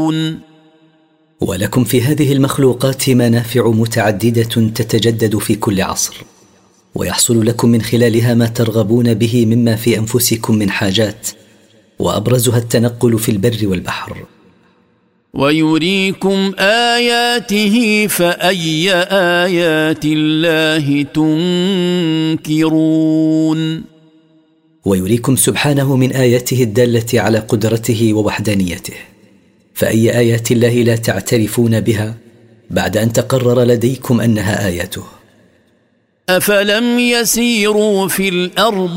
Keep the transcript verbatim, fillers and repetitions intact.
تتجددون ولكم في هذه المخلوقات منافع متعددة تتجدد في كل عصر، ويحصل لكم من خلالها ما ترغبون به مما في أنفسكم من حاجات، وأبرزها التنقل في البر والبحر. ويريكم آياته فأي آيات الله تنكرون. ويريكم سبحانه من آياته الدالة على قدرته ووحدانيته، فأي آيات الله لا تعترفون بها بعد أن تقرر لديكم أنها آياته؟ أفلم يسيروا في الأرض